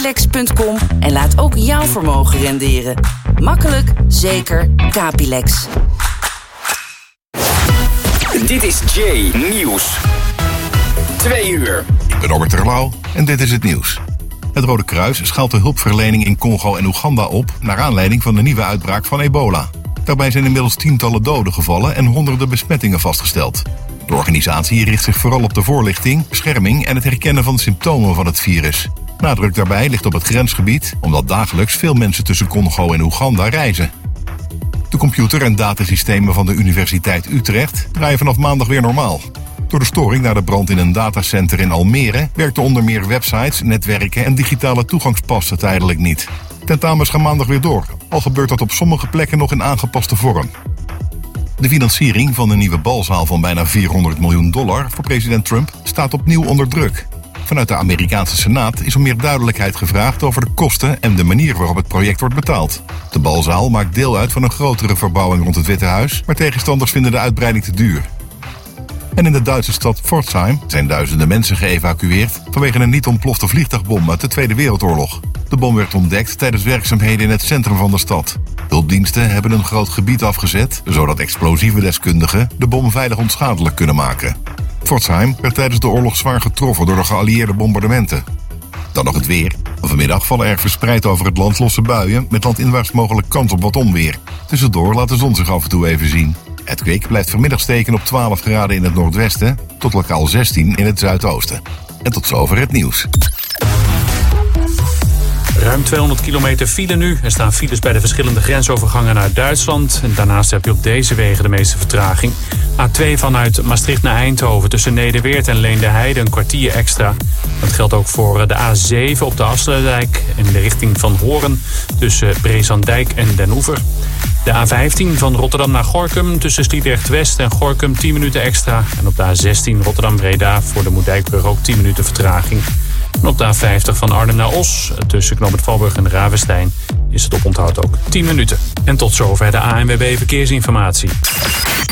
Capilex.com en laat ook jouw vermogen renderen. Makkelijk, zeker, Capilex. Dit is Jay Nieuws. 2 uur. Ik ben Robert Terlouw en dit is het nieuws. Het Rode Kruis schaalt de hulpverlening in Congo en Oeganda op naar aanleiding van de nieuwe uitbraak van ebola. Daarbij zijn inmiddels tientallen doden gevallen en honderden besmettingen vastgesteld. De organisatie richt zich vooral op de voorlichting, bescherming en het herkennen van de symptomen van het virus. Nadruk daarbij ligt op het grensgebied, omdat dagelijks veel mensen tussen Congo en Oeganda reizen. De computer- en datasystemen van de Universiteit Utrecht draaien vanaf maandag weer normaal. Door de storing na de brand in een datacenter in Almere werkten onder meer websites, netwerken en digitale toegangspassen tijdelijk niet. Tentamens gaan maandag weer door, al gebeurt dat op sommige plekken nog in aangepaste vorm. De financiering van de nieuwe balzaal van bijna $400 miljoen voor president Trump staat opnieuw onder druk. Vanuit de Amerikaanse Senaat is om meer duidelijkheid gevraagd over de kosten en de manier waarop het project wordt betaald. De balzaal maakt deel uit van een grotere verbouwing rond het Witte Huis, maar tegenstanders vinden de uitbreiding te duur. En in de Duitse stad Pforzheim zijn duizenden mensen geëvacueerd vanwege een niet ontplofte vliegtuigbom uit de Tweede Wereldoorlog. De bom werd ontdekt tijdens werkzaamheden in het centrum van de stad. Hulpdiensten hebben een groot gebied afgezet, zodat explosieve deskundigen de bom veilig onschadelijk kunnen maken. Pforzheim werd tijdens de oorlog zwaar getroffen door de geallieerde bombardementen. Dan nog het weer. Vanmiddag vallen er verspreid over het land losse buien met landinwaarts mogelijk kans op wat onweer. Tussendoor laat de zon zich af en toe even zien. Het kwik blijft vanmiddag steken op 12 graden in het noordwesten tot lokaal 16 in het zuidoosten. En tot zover het nieuws. Ruim 200 kilometer file nu. Er staan files bij de verschillende grensovergangen naar Duitsland. En daarnaast heb je op deze wegen de meeste vertraging. A2 vanuit Maastricht naar Eindhoven tussen Nederweert en Leendeheide een kwartier extra. Dat geldt ook voor de A7 op de Afsluitdijk in de richting van Hoorn tussen Brezandijk en Den Oever. De A15 van Rotterdam naar Gorinchem tussen Sliedrecht-West en Gorinchem 10 minuten extra. En op de A16 Rotterdam-Breda voor de Moerdijkbrug ook 10 minuten vertraging. En op de A50 van Arnhem naar Os tussen Knoopert Valburg en Ravenstein is het oponthoud ook 10 minuten. En tot zover de ANWB Verkeersinformatie.